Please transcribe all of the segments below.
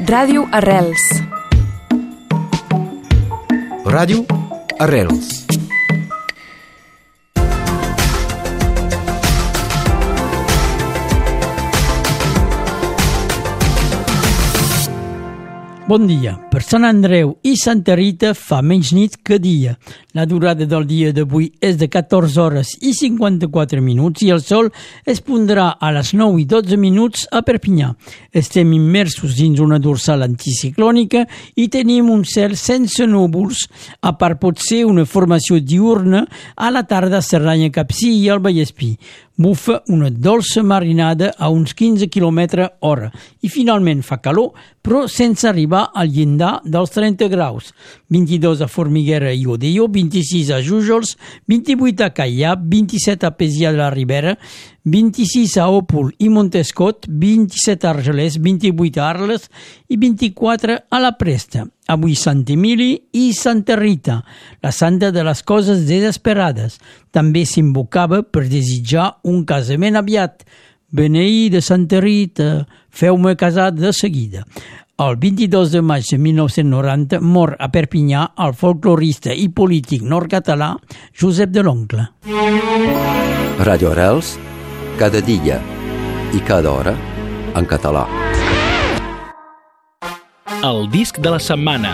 Ràdio Arrels. Ràdio Arrels. Bon dia. Per Sant Andreu i Santa Rita fa menys nit que dia. La durada del dia d'avui és de 14 hores i 54 minuts i el sol es pondrà a les 9 i 12 minuts a Perpinyà. Estem immersos dins una dorsal anticiclònica i tenim un cel sense núvols, a part potser una formació diurna a la tarda a Cerdanya, Capcir i al Vallespí. Bufa una dolça marinada a uns 15 km hora i finalment fa calor, però sense arribar al llindar dels 30 graus. 22 a Formiguera i Odeio, 26 a Jújols, 28 a Caià, 27 a Pesià de la Ribera, 26 a Òpol i Montescot, 27 a Argelers, 28 a Arles i 24 a la Presta. Avui Sant Emili i Santa Rita, la santa de les coses desesperades. També s'invocava per desitjar un casament aviat. Beneïda Santa Rita, feu-me casar de seguida. El 22 de maig de 1990 mor a Perpinyà el folclorista i polític nord-català Josep de l'Oncle. Ràdio Arrels, cada dia i cada hora en català. El disc de la setmana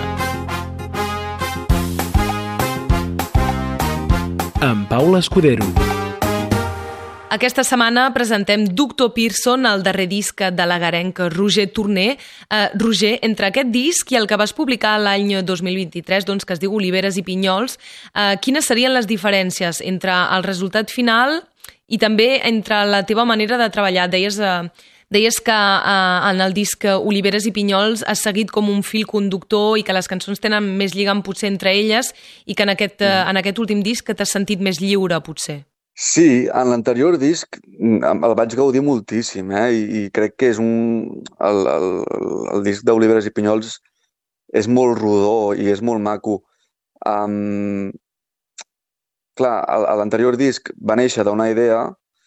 amb Paula Escudero. Aquesta setmana presentem Doctor Pearson, el darrer disc de l'agarenc Roger Tourné. Roger, entre aquest disc i el que vas publicar l'any 2023, doncs, que es diu Oliveres i Pinyols, quines serien les diferències entre el resultat final i també entre la teva manera de treballar? Deies que en el disc Oliveres i Pinyols has seguit com un fil conductor i que les cançons tenen més lligam potser entre elles i que en aquest últim disc t'has sentit més lliure, potser. Sí, en l'anterior disc el vaig gaudir moltíssim, i crec que és el disc d'Oliveres i Pinyols és molt rodó i és molt maco. Clar, l'anterior disc va néixer d'una idea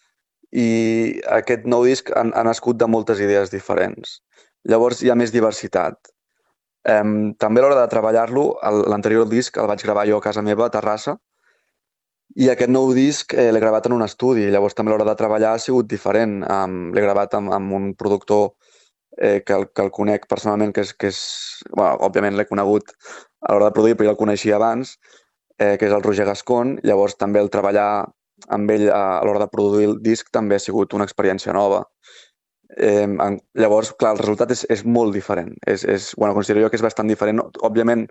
i aquest nou disc ha nascut de moltes idees diferents. Llavors hi ha més diversitat. També a l'hora de treballar-lo, l'anterior disc el vaig gravar jo a casa meva, a Terrassa, i aquest nou disc l'he gravat en un estudi. Llavors també a l'hora de treballar ha sigut diferent. L'he gravat amb un productor que el conec personalment, que és òbviament l'he conegut a l'hora de produir, però ja el coneixia abans, que és el Roger Gascon. Llavors també el treballar amb ell a l'hora de produir el disc també ha sigut una experiència nova. Llavors, clar, el resultat és molt diferent. Considero jo que és bastant diferent. Òbviament,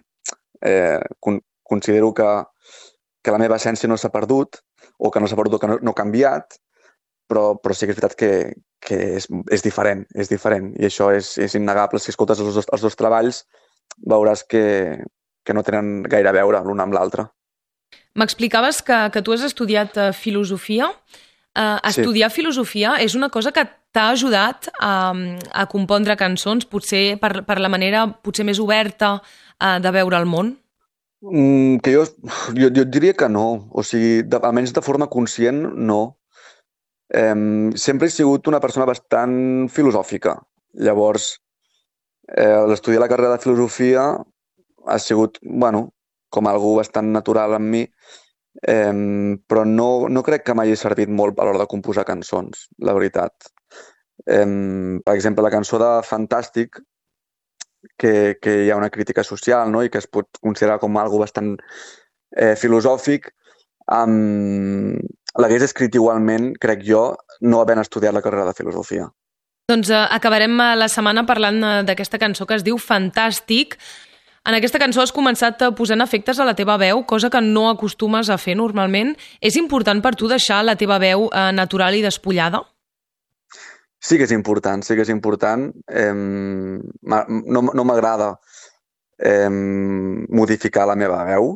considero que la meva essència no s'ha perdut, o que no s'ha perdut o que no ha canviat, però sí que és veritat que és diferent, i això és innegable. Si escoltes els dos treballs, veuràs que no tenen gaire a veure l'un amb l'altre. M'explicaves que tu has estudiat filosofia. Estudiar filosofia és una cosa que t'ha ajudat a compondre cançons, potser per la manera potser més oberta de veure el món? Que jo diria que no, o sigui, almenys de forma conscient, no. Sempre he sigut una persona bastant filosòfica. Llavors, l'estudiar la carrera de filosofia ha sigut, com algo bastant natural en mi, però no crec que m'hagi servit molt a l'hora de composar cançons, la veritat. Per exemple, la cançó de Fantàstic, que hi ha una crítica social, no? I que es pot considerar com algo bastant filosòfic, l'hagués escrit igualment, crec jo, no havent estudiat la carrera de filosofia. Doncs acabarem la setmana parlant d'aquesta cançó que es diu Fantàstic. En aquesta cançó has començat posant efectes a la teva veu, cosa que no acostumes a fer normalment. És important per tu deixar la teva veu natural i despullada? Sí que és important. No m'agrada modificar la meva veu.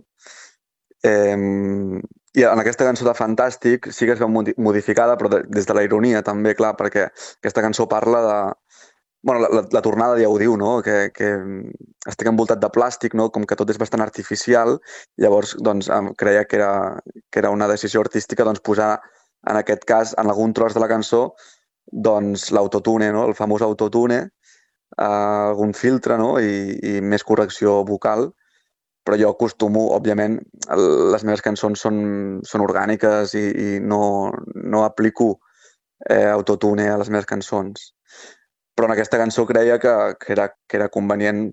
I en aquesta cançó de Fantàstic sí que es veu modificada, però des de la ironia també, clar, perquè aquesta cançó parla de... la tornada ja ho diu, no? Que estic envoltat de plàstic, no? Com que tot és bastant artificial. Llavors, doncs, creia que era una decisió artística posar, en aquest cas, en algun tros de la cançó, doncs l'autotune, no? El famós autotune, algun filtre, no? I més correcció vocal, però jo acostumo, òbviament, les meves cançons són orgàniques i no aplico autotune a les meves cançons. Però en aquesta cançó creia que era convenient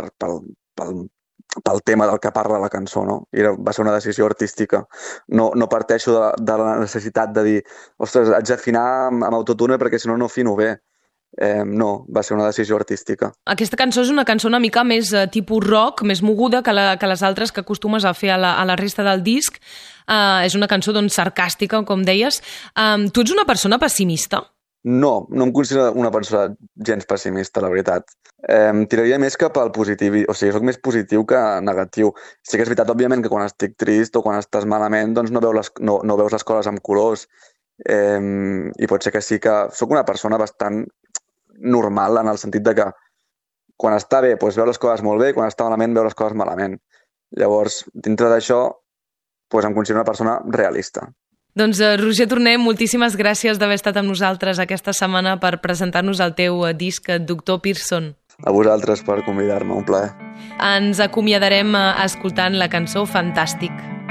pel tema del que parla la cançó, no? Va ser una decisió artística. No parteixo de la necessitat de dir ostres, haig d'afinar amb autotune perquè si no afino bé. No, va ser una decisió artística. Aquesta cançó és una cançó una mica més tipus rock, més moguda que les altres que acostumes a fer a la resta del disc. És una cançó doncs, sarcàstica, com deies. Tu ets una persona pessimista? No em considero una persona gens pessimista, la veritat. Tiraria més cap al positiu, o sigui, soc més positiu que negatiu. Sí que és veritat, òbviament, que quan estic trist o quan estàs malament, doncs no veus les coses amb colors. I pot ser que sí que sóc una persona bastant normal en el sentit de que quan està bé doncs veu les coses molt bé i quan està malament veu les coses malament. Llavors, dintre d'això, doncs em considero una persona realista. Doncs Roger Torné, moltíssimes gràcies d'haver estat amb nosaltres aquesta setmana per presentar-nos el teu disc Dr. Pearson. A vosaltres per convidar-me, un plaer. Ens acomiadarem escoltant la cançó Fantàstic.